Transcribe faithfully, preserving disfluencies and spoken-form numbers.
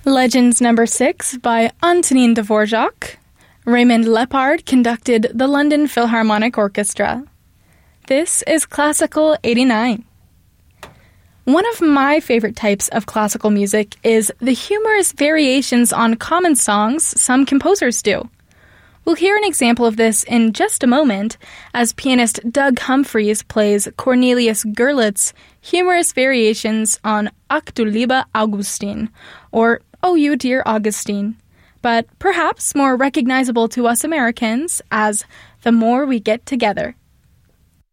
Legends number six by Antonin Dvorak. Raymond Lepard conducted the London Philharmonic Orchestra. This is Classical eighty-nine. One of my favorite types of classical music is the humorous variations on common songs some composers do. We'll hear an example of this in just a moment as pianist Doug Humphreys plays Cornelius Gurlitt's humorous variations on Ach du lieber Augustin, or Oh You Dear Augustine, but perhaps more recognizable to us Americans as The More We Get Together.